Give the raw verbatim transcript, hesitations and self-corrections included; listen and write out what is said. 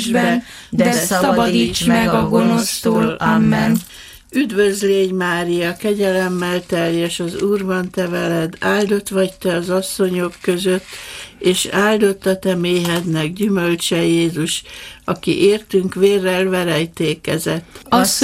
de szabadíts meg a gonosztól. Amen. Üdvözlégy Mária, kegyelemmel teljes, az Úr van te veled, áldott vagy te az asszonyok között, és áldott a te méhednek gyümölcse Jézus, aki értünk vérrel verejtékezett.